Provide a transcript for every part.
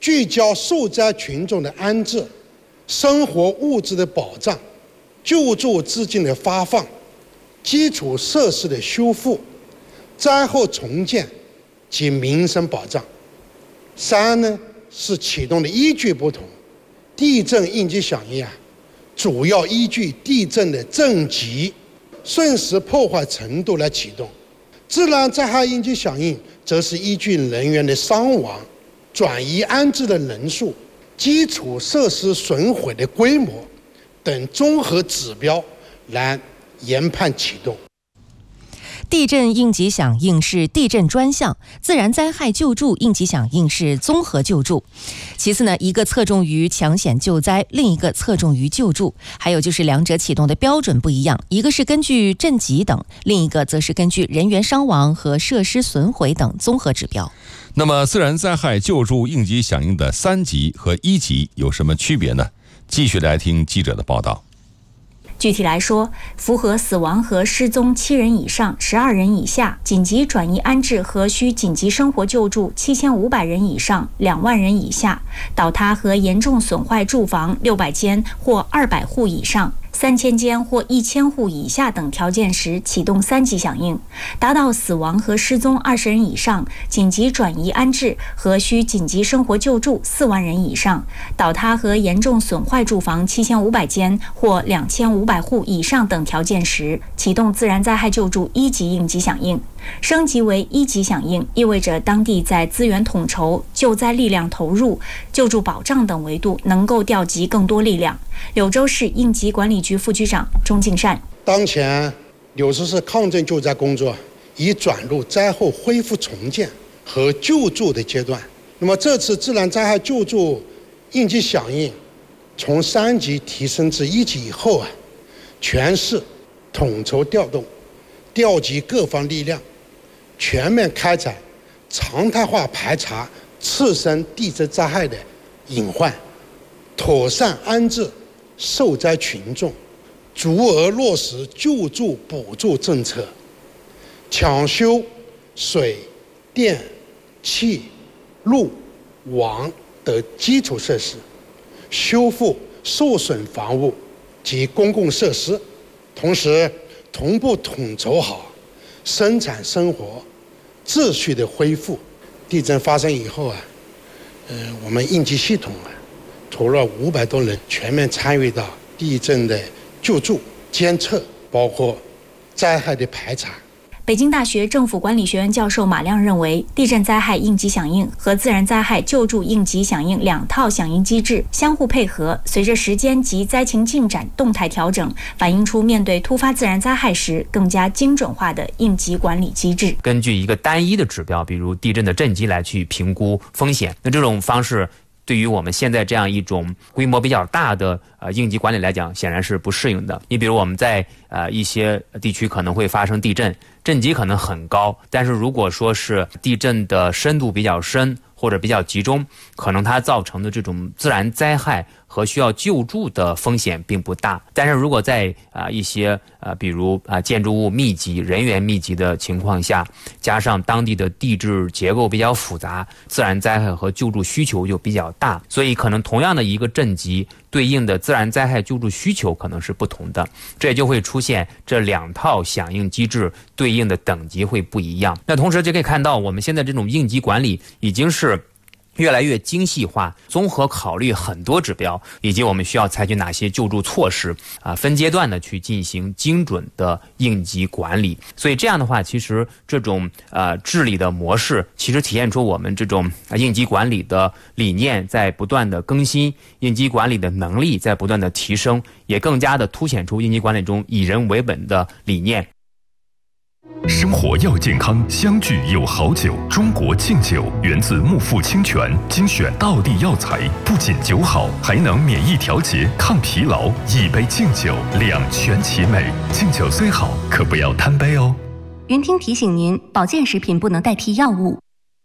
聚焦受灾群众的安置、生活物资的保障、救助资金的发放、基础设施的修复、灾后重建及民生保障。三呢是启动的依据不同，地震应急响应主要依据地震的震级、瞬时破坏程度来启动；自然灾害应急响应则是依据人员的伤亡、转移安置的人数、基础设施损毁的规模等综合指标来研判启动。 地震应急响应是地震专项，自然灾害救助应急响应是综合救助。其次呢，一个侧重于抢险救灾，另一个侧重于救助。还有就是两者启动的标准不一样，一个是根据震级等，另一个则是根据人员伤亡和设施损毁等综合指标。 那么自然灾害救助应急响应的3级和1级有什么区别呢？继续来听记者的报道。 具体来说，符合死亡和失踪7人以上、12人以下，紧急转移安置和需紧急生活救助7500人以上、2万人以下，倒塌和严重损坏住房600间或200户以上、3000间或1000户以下等条件时启动3级响应，达到死亡和失踪20人以上、紧急转移安置和需紧急生活救助4万人以上、倒塌和严重损坏住房7500间或2500户以上等条件时启动自然灾害救助1级应急响应。升级为1级响应，意味着当地在资源统筹、救灾力量投入、救助保障等维度能够调集更多力量。柳州市应急管理局副局长钟敬善： 当前柳州市抗震救灾工作已转入灾后恢复重建和救助的阶段。那么这次自然灾害救助应急响应从3级提升至1级以后全市统筹调动、调集各方力量，全面开展常态化排查次生地质灾害的隐患，妥善安置受灾群众，足额落实救助补助政策，抢修水电气路网等基础设施，修复受损房屋及公共设施，同时同步统筹好生产生活秩序的恢复。地震发生以后我们应急系统除了500多人全面参与到地震的救助、监测，包括灾害的排查。 北京大学政府管理学院教授马亮认为，地震灾害应急响应和自然灾害救助应急响应2套响应机制相互配合，随着时间及灾情进展动态调整，反映出面对突发自然灾害时更加精准化的应急管理机制。 根据一个单一的指标，比如地震的震级来去评估风险，那这种方式对于我们现在这样一种规模比较大的应急管理来讲，显然是不适应的。你比如我们在一些地区可能会发生地震，震级可能很高，但是如果说是地震的深度比较深或者比较集中，可能它造成的这种自然灾害和需要救助的风险并不大。但是如果在一些比如建筑物密集、人员密集的情况下，加上当地的地质结构比较复杂，自然灾害和救助需求就比较大，所以可能同样的一个震级对应的自然灾害救助需求可能是不同的，这也就会出现这2套响应机制对应的等级会不一样。那同时就可以看到，我们现在这种应急管理已经是越来越精细化，综合考虑很多指标，以及我们需要采取哪些救助措施分阶段的去进行精准的应急管理。所以这样的话，其实这种治理的模式，其实体现出我们这种应急管理的理念在不断的更新，应急管理的能力在不断的提升，也更加的凸显出应急管理中以人为本的理念。 生活要健康，相聚有好酒。中国敬酒源自木富清泉，精选道地药材，不仅酒好，还能免疫调节、抗疲劳。一杯敬酒，两全其美。敬酒虽好，可不要贪杯哦。 云听提醒您，保健食品不能代替药物。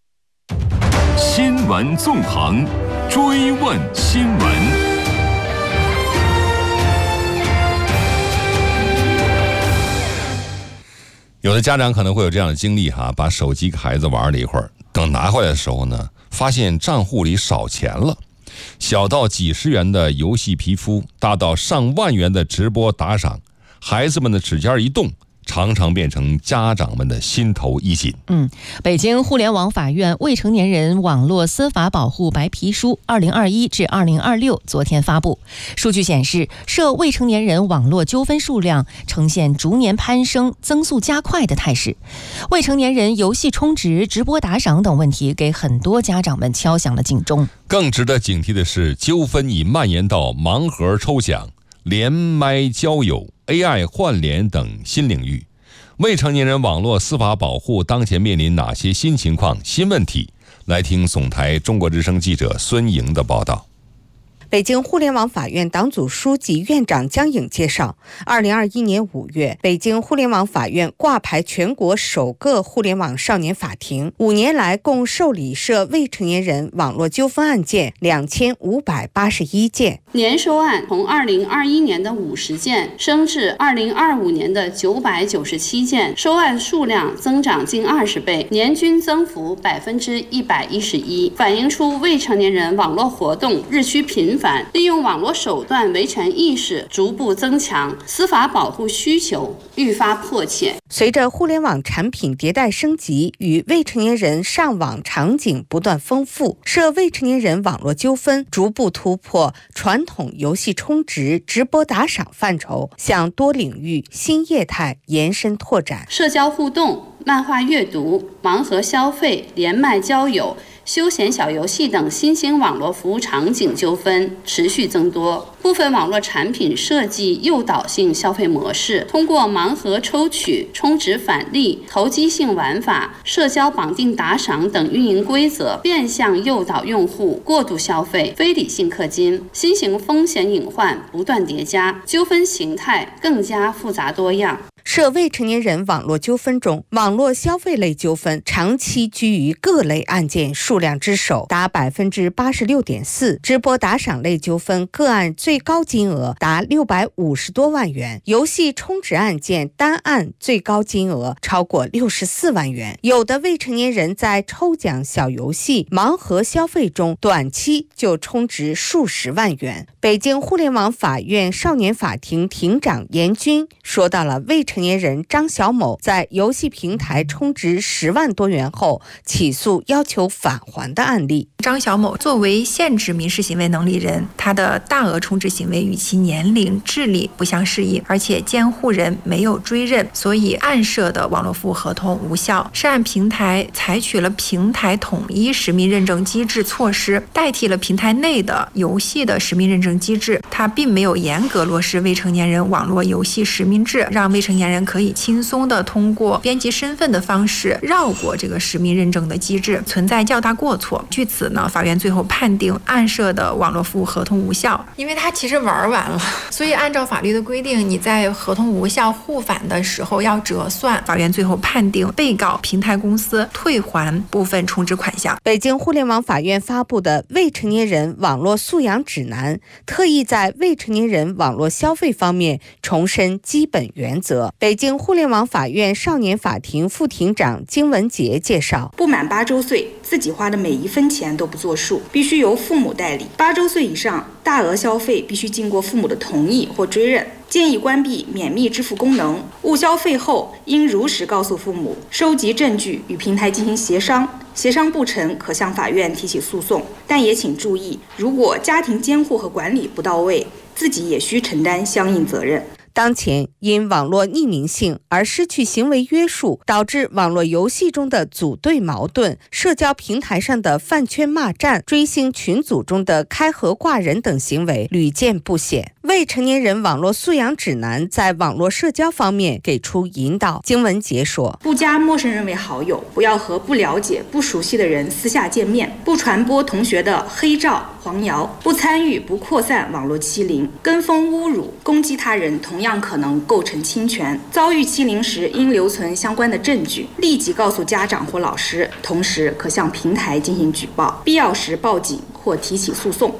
新闻纵横，追问新闻。 有的家长可能会有这样的经历把手机给孩子玩了一会儿，等拿回来的时候呢， 发现账户里少钱了。小到几十元的游戏皮肤，大到上万元的直播打赏，孩子们的指尖一动，常常变成家长们的心头一紧。 北京互联网法院未成年人网络司法保护白皮书2021至2026昨天发布。数据显示，涉未成年人网络纠纷数量呈现逐年攀升、增速加快的态势。未成年人游戏充值、直播打赏等问题，给很多家长们敲响了警钟。 更值得警惕的是，纠纷已蔓延到盲盒抽奖、连麦交友、AI 换脸等新领域。未成年人网络司法保护当前面临哪些新情况、新问题？来听总台中国之声记者孙莹的报道。 北京互联网法院党组书记、院长江颖介绍，2021年5月，北京互联网法院挂牌全国首个互联网少年法庭，5年来共受理涉未成年人网络纠纷案件2581件， 年收案从2021年的50件升至2025年的997件，收案数量增长近20倍，年均增幅111%，反映出未成年人网络活动日趋频繁，利用网络手段维权意识逐步增强，司法保护需求愈发迫切。 随着互联网产品迭代升级与未成年人上网场景不断丰富，涉未成年人网络纠纷逐步突破传统游戏充值、直播打赏范畴，向多领域新业态延伸拓展。 社交互动、漫画阅读、盲盒消费、连麦交友、休闲小游戏等新兴网络服务场景纠纷持续增多，部分网络产品设计诱导性消费模式，通过盲盒抽取、充值返利、投机性玩法、社交绑定打赏等运营规则，变相诱导用户过度消费、非理性氪金，新型风险隐患不断叠加，纠纷形态更加复杂多样。 涉未成年人网络纠纷中，网络消费类纠纷长期居于各类案件数量之首，达86.4%；直播打赏类纠纷个案最高金额达650多万元；游戏充值案件单案最高金额超过64万元。有的未成年人在抽奖小游戏、盲盒消费中，短期就充值数十万元。北京互联网法院少年法庭庭长严军说到了未成年人张小某在游戏平台充值10万多元后起诉要求返还的案例。 张小某作为限制民事行为能力人，他的大额充值行为与其年龄、智力不相适应，而且监护人没有追认，所以案涉的网络服务合同无效。涉案平台采取了平台统一实名认证机制措施，代替了平台内的游戏的实名认证机制，它并没有严格落实未成年人网络游戏实名制，让未成年人可以轻松的通过编辑身份的方式绕过这个实名认证的机制，存在较大过错。据此呢，法院最后判定案涉的网络服务合同无效，因为它其实玩完了，所以按照法律的规定，你在合同无效互返的时候要折算。法院最后判定被告平台公司退还部分充值款项。 北京互联网法院发布的未成年人网络素养指南，特意在未成年人网络消费方面重申基本原则。北京互联网法院少年法庭副庭长金文杰介绍， 不满8周岁，自己花的每一分钱都不作数，必须由父母代理。8周岁以上，大额消费必须经过父母的同意或追认。建议关闭免密支付功能，误消费后应如实告诉父母，收集证据与平台进行协商，协商不成可向法院提起诉讼。但也请注意，如果家庭监护和管理不到位，自己也需承担相应责任。 当前因网络匿名性而失去行为约束，导致网络游戏中的组队矛盾、社交平台上的饭圈骂战、追星群组中的开盒挂人等行为屡见不鲜。未成年人网络素养指南在网络社交方面给出引导。金文杰说， 不加陌生人为好友，不要和不了解、不熟悉的人私下见面，不传播同学的黑照、黄谣，不参与、不扩散网络欺凌、跟风侮辱、攻击他人，同样可能构成侵权。遭遇欺凌时，应留存相关的证据，立即告诉家长或老师，同时可向平台进行举报，必要时报警或提起诉讼。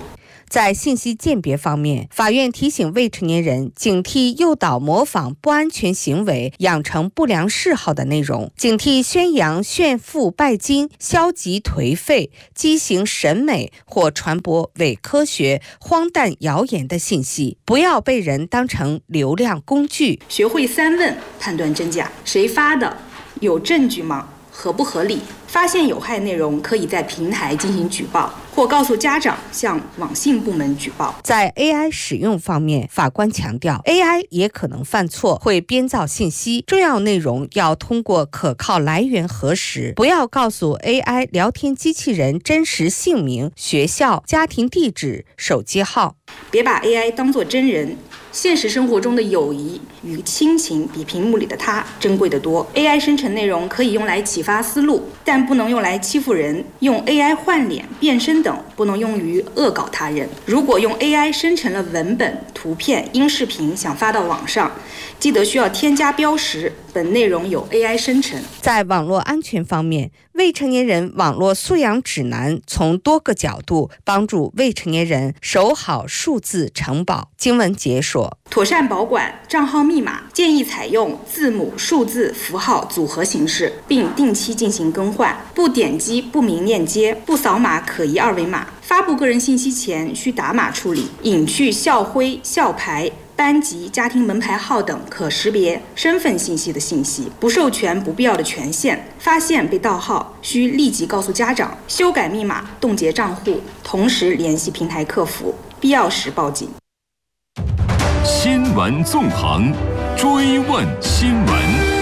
在信息鉴别方面，法院提醒未成年人警惕诱导模仿不安全行为、养成不良嗜好的内容，警惕宣扬炫富拜金、消极颓废、畸形审美或传播伪科学、荒诞谣言的信息，不要被人当成流量工具。 学会3问判断真假：谁发的？有证据吗？合不合理？发现有害内容，可以在平台进行举报，或告诉家长向网信部门举报。 在 AI 使用方面，法官强调 AI 也可能犯错，会编造信息，重要内容要通过可靠来源核实，不要告诉 AI 聊天机器人真实姓名、学校、家庭地址、手机号。 别把 AI 当作真人。现实生活中的友谊与亲情比屏幕里的他珍贵得多。AI 生成内容可以用来启发思路，但不能用来欺负人。用 AI 换脸、变身等不能用于恶搞他人。如果用 AI 生成了文本、图片、音视频想发到网上，记得需要添加标识，本内容有 AI 生成。 在网络安全方面，未成年人网络素养指南从多个角度帮助未成年人守好数字城堡。经文解说， 妥善保管账号密码，建议采用字母、数字、符号组合形式，并定期进行更换。不点击不明链接，不扫码可疑二维码。发布个人信息前需打码处理，隐去校徽、校牌、班级、家庭门牌号等可识别身份信息的信息，不授权不必要的权限。发现被盗号，需立即告诉家长，修改密码、冻结账户，同时联系平台客服，必要时报警。 新闻纵横，追问新闻。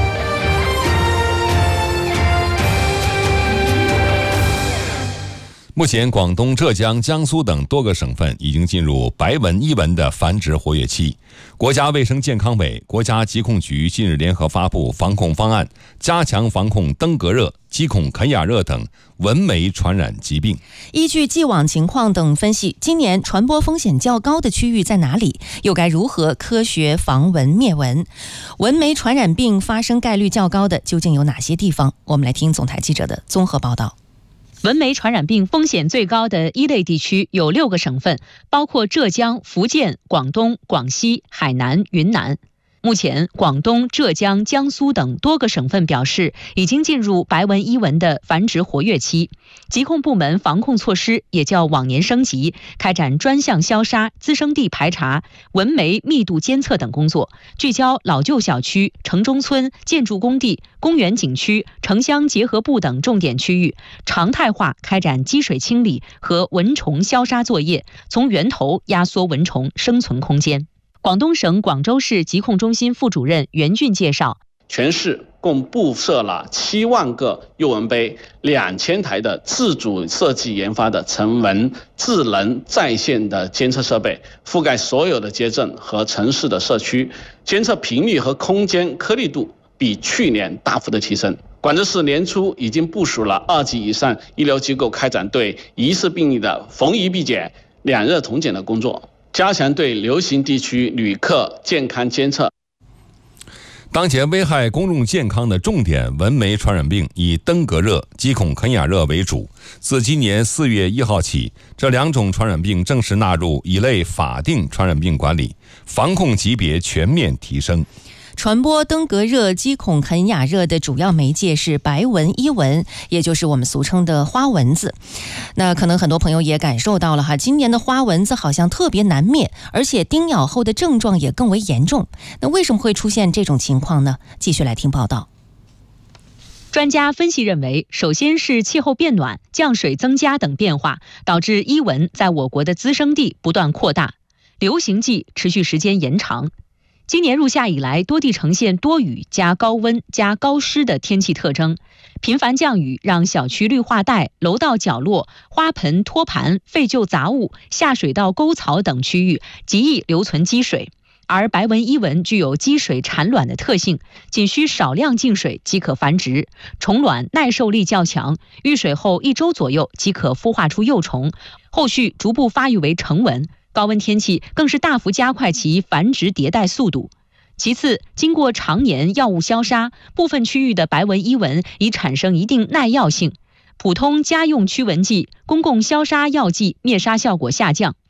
目前，广东、浙江、江苏等多个省份已经进入白纹伊蚊的繁殖活跃期。国家卫生健康委、国家疾控局近日联合发布防控方案，加强防控登革热、鸡孔肯雅热等蚊媒传染疾病。 依据既往情况等分析，今年传播风险较高的区域在哪里？又该如何科学防蚊灭蚊？蚊媒传染病发生概率较高的究竟有哪些地方？我们来听总台记者的综合报道。 蚊媒传染病风险最高的一类地区有6个省份，包括浙江、福建、广东、广西、海南、云南。目前，广东、浙江、江苏等多个省份表示已经进入白纹伊蚊的繁殖活跃期，疾控部门防控措施也较往年升级，开展专项消杀、滋生地排查、蚊媒密度监测等工作，聚焦老旧小区、城中村、建筑工地、公园景区、城乡结合部等重点区域，常态化开展积水清理和蚊虫消杀作业，从源头压缩蚊虫生存空间。广东省广州市疾控中心副主任袁俊介绍， 全市共布设了7万个诱蚊杯，2000台的自主设计研发的成蚊智能在线的监测设备，覆盖所有的街镇和城市的社区，监测频率和空间颗粒度比去年大幅的提升。广州市年初已经部署了2级以上医疗机构开展对疑似病例的逢疑必检、2热统检的工作，加强对流行地区旅客健康监测。 当前危害公众健康的重点蚊媒传染病以登革热、鸡孔肯雅热为主。自今年4月1号起，这2种传染病正式纳入乙类法定传染病管理，防控级别全面提升。 传播登革热、鸡孔肯雅热的主要媒介是白纹伊蚊，也就是我们俗称的花蚊子。那可能很多朋友也感受到了哈，今年的花蚊子好像特别难灭，而且叮咬后的症状也更为严重。那为什么会出现这种情况呢？继续来听报道。 专家分析认为，首先是气候变暖、降水增加等变化，导致伊蚊在我国的滋生地不断扩大，流行季持续时间延长。今年入夏以来，多地呈现多雨加高温加高湿的天气特征。频繁降雨让小区绿化带、楼道角落、花盆、托盘、废旧杂物、下水道沟槽等区域极易留存积水。而白纹伊蚊具有积水产卵的特性，仅需少量进水即可繁殖，虫卵耐受力较强，遇水后1周左右即可孵化出幼虫，后续逐步发育为成蚊。高温天气更是大幅加快其繁殖迭代速度。其次，经过常年药物消杀，部分区域的白纹伊蚊已产生一定耐药性，普通家用驱蚊剂、公共消杀药剂灭杀效果下降，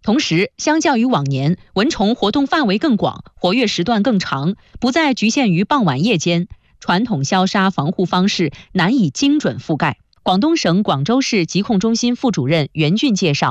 同时，相较于往年，蚊虫活动范围更广，活跃时段更长，不再局限于傍晚夜间，传统消杀防护方式难以精准覆盖。广东省广州市疾控中心副主任袁俊介绍，